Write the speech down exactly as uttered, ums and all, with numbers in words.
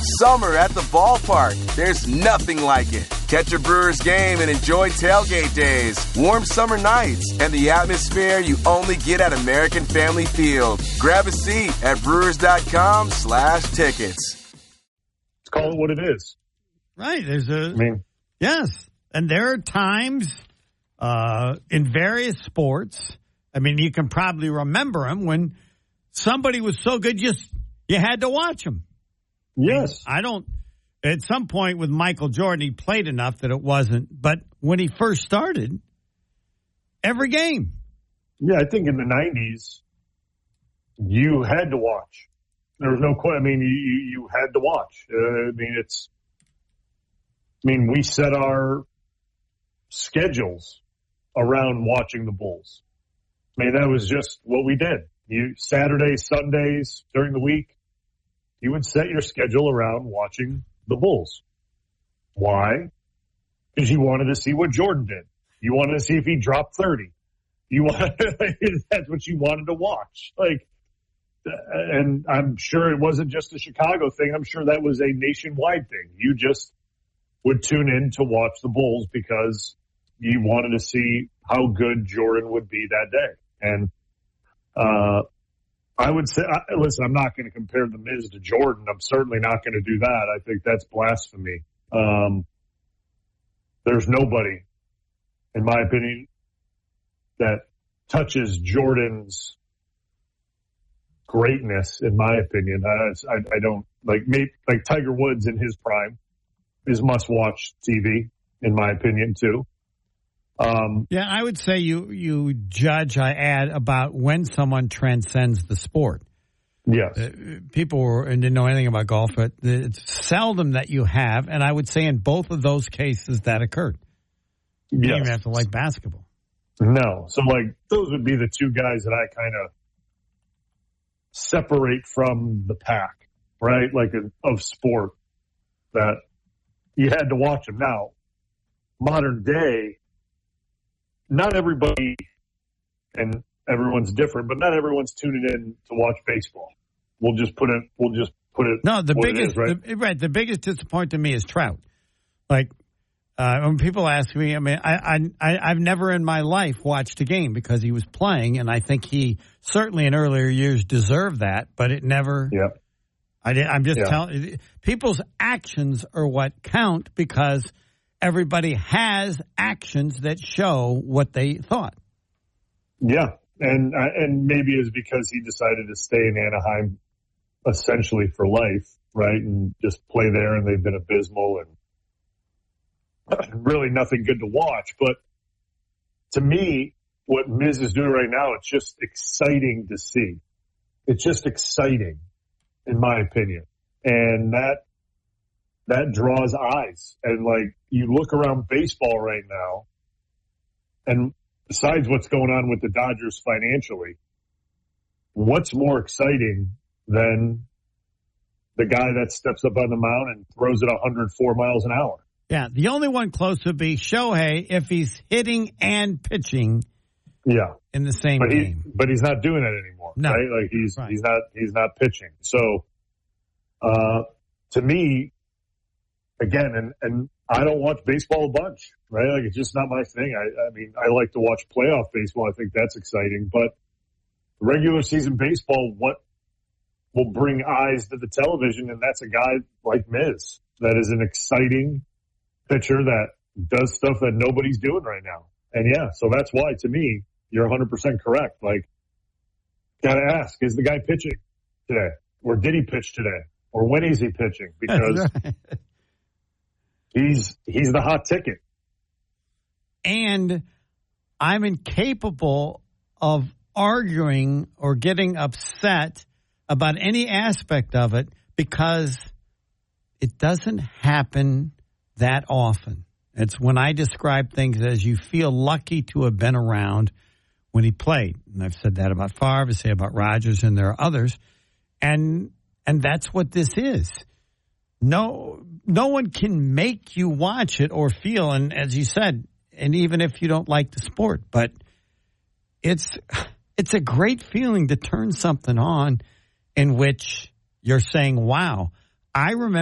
Summer at the ballpark. There's nothing like it. Catch a Brewers game and enjoy tailgate days, warm summer nights, and the atmosphere you only get at American Family Field. Grab a seat at brewers.com slash tickets. Let's call it what it is. Right. There's a, I mean, yes. And there are times uh, in various sports, I mean, you can probably remember them when somebody was so good, just you had to watch them. Yes. I don't, at some point with Michael Jordan, he played enough that it wasn't. But when he first started, every game. Yeah, I think in the nineties, you had to watch. There was no question. I mean, you, you, you had to watch. Uh, I mean, it's, I mean, we set our schedules around watching the Bulls. I mean, that was just what we did. You Saturdays, Sundays, during the week, you would set your schedule around watching the Bulls. Why? Because you wanted to see what Jordan did. You wanted to see if he dropped thirty. You wanted, that's what you wanted to watch. Like, and I'm sure it wasn't just a Chicago thing. I'm sure that was a nationwide thing. You just would tune in to watch the Bulls because you wanted to see how good Jordan would be that day. And, uh, I would say, I, listen, I'm not going to compare the Miz to Jordan. I'm certainly not going to do that. I think that's blasphemy. Um, there's nobody, in my opinion, that touches Jordan's greatness, in my opinion. I, I, I don't, like, maybe, like Tiger Woods in his prime is must-watch T V, in my opinion, too. Um, yeah, I would say you you judge, I add, about when someone transcends the sport. Yes. Uh, people were, and didn't know anything about golf, but it's seldom that you have, and I would say in both of those cases that occurred. You yes. don't even have to like basketball. No. So, like, those would be the two guys that I kind of separate from the pack, right? Like, a, of sport that you had to watch them. Now, modern day, not everybody, and everyone's different, but not everyone's tuning in to watch baseball. We'll just put it, we'll just put it. No, the what biggest, it is, right? The, right. The biggest disappointment to me is Trout. Like, uh, when people ask me, I mean, I, I, I've never in my life watched a game because he was playing, and I think he certainly in earlier years deserved that, but it never. Yeah. I did, I'm just yeah. telling people's actions are what count because everybody has actions that show what they thought. Yeah, and uh, and maybe it's because he decided to stay in Anaheim essentially for life, right, and just play there, and they've been abysmal and really nothing good to watch. But to me, what Miz is doing right now, it's just exciting to see. It's just exciting, in my opinion, and that that draws eyes. And like you look around baseball right now, and besides what's going on with the Dodgers financially, what's more exciting than the guy that steps up on the mound and throws it one hundred four miles an hour? Yeah, the only one close would be Shohei if he's hitting and pitching. Yeah, in the same but game. He, but he's not doing that anymore. No, right? Like he's right. he's not he's not pitching. So, uh, to me, again, and and I don't watch baseball a bunch, right? Like it's just not my thing. I, I mean, I like to watch playoff baseball. I think that's exciting, but regular season baseball, what will bring eyes to the television? And that's a guy like Miz that is an exciting pitcher that does stuff that nobody's doing right now. And yeah, so that's why to me, you're one hundred percent correct. Like, gotta ask, is the guy pitching today? Or did he pitch today? Or when is he pitching? Because right. he's he's the hot ticket. And I'm incapable of arguing or getting upset about any aspect of it because it doesn't happen that often. It's when I describe things as you feel lucky to have been around when he played. And I've said that about Favre, I say about Rodgers, and there are others. And and that's what this is. No no one can make you watch it or feel, and as you said, and even if you don't like the sport, but it's it's a great feeling to turn something on in which you're saying, wow, I remember